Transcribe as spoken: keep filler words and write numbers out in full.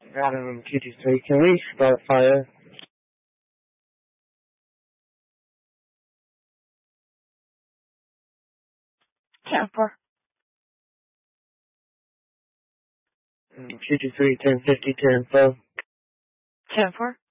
Adam room two two three, can we start fire? ten four. two two three, ten fifty, ten four. ten four.